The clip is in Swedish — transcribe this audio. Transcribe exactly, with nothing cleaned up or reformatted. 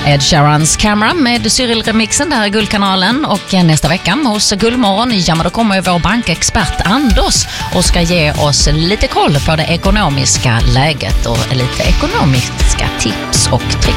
Ed Sheerans Camera med Cyril-remixen där i Guldkanalen. Och nästa vecka hos Guldmorgon, ja, men då kommer vår bankexpert Anders och ska ge oss lite koll på det ekonomiska läget och lite ekonomiska tips och tricks.